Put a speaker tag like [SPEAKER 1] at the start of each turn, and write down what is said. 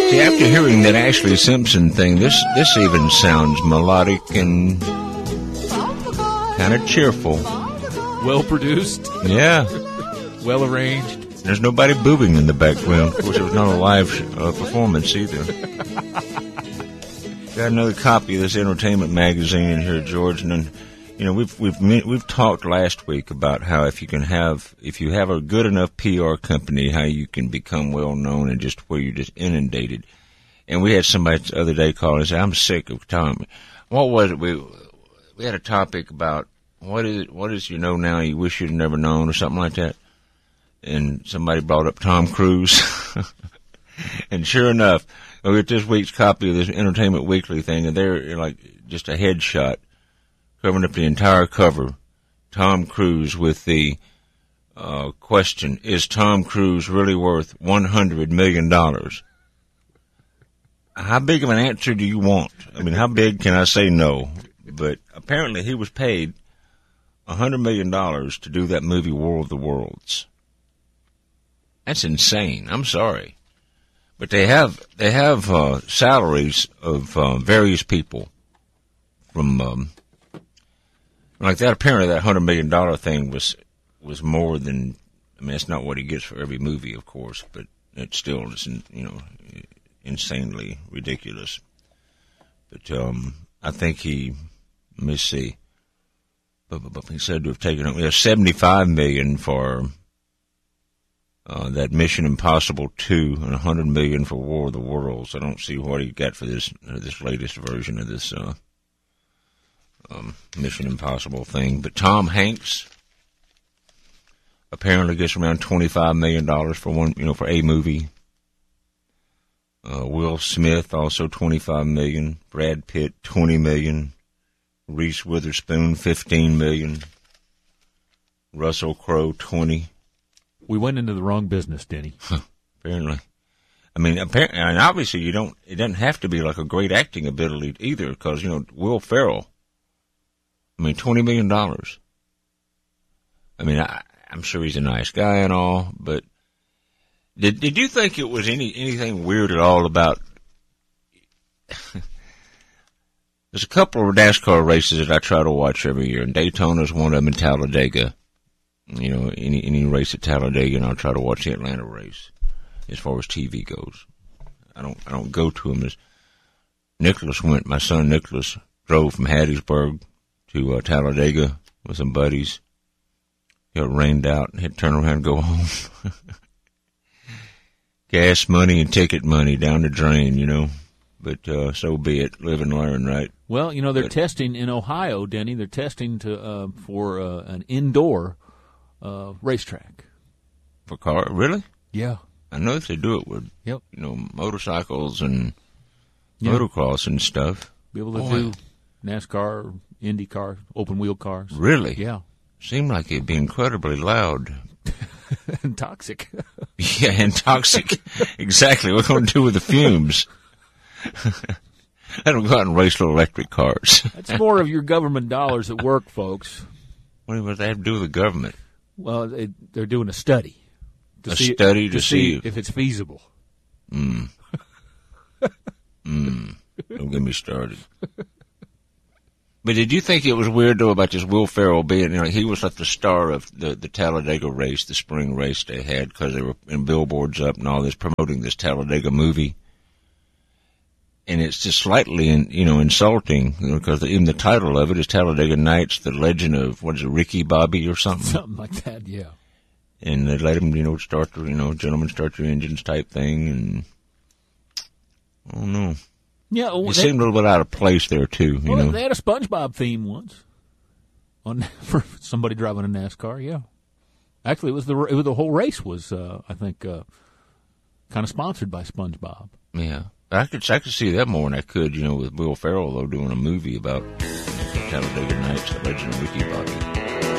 [SPEAKER 1] See, after hearing that Ashley Simpson thing, this even sounds melodic and kind of cheerful.
[SPEAKER 2] Well produced.
[SPEAKER 1] Yeah.
[SPEAKER 2] Well arranged.
[SPEAKER 1] There's nobody boobing in the background. Of course, it was not a live performance either. Got another copy of this entertainment magazine in here, George, and then, you know, we've talked last week about how if you have a good enough PR company, how you can become well known and just where you're just inundated. And we had somebody the other day call and say, "I'm sick of Tom." What was it? We had a topic about what is you know now you wish you'd never known or something like that. And somebody brought up Tom Cruise. And sure enough, we get this week's copy of this Entertainment Weekly thing, and they're like just a headshot covering up the entire cover. Tom Cruise with the question, is Tom Cruise really worth $100 million? How big of an answer do you want? I mean, how big can I say no? But apparently he was paid $100 million to do that movie War of the Worlds. That's insane. I'm sorry. But they have salaries of various people from like that. Apparently that $100 million thing was more than, I mean, it's not what he gets for every movie, of course, but it still is, you know, insanely ridiculous. But I think let me see. But he said to have taken $75 million for that Mission Impossible 2 and $100 million for War of the Worlds. I don't see what he got for this latest version of this Mission Impossible thing. But Tom Hanks apparently gets around $25 million for one, you know, for a movie. Will Smith also $25 million. Brad Pitt $20 million. Reese Witherspoon $15 million. Russell Crowe $20.
[SPEAKER 2] We went into the wrong business, Denny.
[SPEAKER 1] Apparently. I mean, and obviously it doesn't have to be like a great acting ability either, because, you know, Will Ferrell, I mean, $20 million. I mean, I'm sure he's a nice guy and all, but did you think it was anything weird at all about, there's a couple of NASCAR races that I try to watch every year, and Daytona's one of them, in Talladega. You know, any race at Talladega, and I'll try to watch the Atlanta race as far as TV goes. I don't go to them. As Nicholas went, my son Nicholas drove from Hattiesburg to Talladega with some buddies. Got rained out and had to turn around and go home. Gas money and ticket money down the drain, you know. But so be it. Live and learn, right?
[SPEAKER 2] Well, you know, they're testing in Ohio, Denny. They're testing for an indoor racetrack.
[SPEAKER 1] For car? Really?
[SPEAKER 2] Yeah.
[SPEAKER 1] I know if they do it with,
[SPEAKER 2] you
[SPEAKER 1] know, motorcycles and motocross and stuff.
[SPEAKER 2] Be able to do NASCAR, Indy cars, open wheel cars.
[SPEAKER 1] Really?
[SPEAKER 2] Yeah.
[SPEAKER 1] Seemed like it'd be incredibly loud.
[SPEAKER 2] And toxic.
[SPEAKER 1] Yeah, and toxic. Exactly. What are we going to do with the fumes? I don't go out and race little electric cars.
[SPEAKER 2] That's more of your government dollars at work, folks.
[SPEAKER 1] What does that have to do with the government?
[SPEAKER 2] Well, they're doing a study.
[SPEAKER 1] To see
[SPEAKER 2] if it's feasible.
[SPEAKER 1] Don't get me started. But did you think it was weird, though, about this Will Ferrell being, you know, he was like the star of the Talladega race, the spring race they had, because they were in billboards up and all this, promoting this Talladega movie. And it's just slightly, insulting, because even the title of it is Talladega Nights, the legend of, Ricky Bobby or something?
[SPEAKER 2] Something like that, yeah.
[SPEAKER 1] And they let him, start the, gentlemen start your engines type thing, and I don't know.
[SPEAKER 2] Yeah,
[SPEAKER 1] it seemed a little bit out of place there too.
[SPEAKER 2] They had a SpongeBob theme once for somebody driving a NASCAR. Yeah, actually, the whole race was I think kind of sponsored by SpongeBob.
[SPEAKER 1] Yeah, I could see that more than I could, with Will Ferrell though doing a movie about Talladega Nights, the legend of Ricky Bobby.